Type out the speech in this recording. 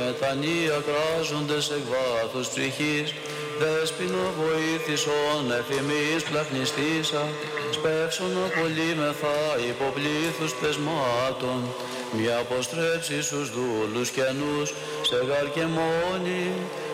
μετανία κράζοντες εκ βάθους ψυχής, δέσποινο βοήθησον εφημείς πλαχνιστήσα, σπεύσον απολύμεθα υποπλήθους πεσμάτων, μη αποστρέψει στους δούλους καινούς, σε γαρ και μόνοι,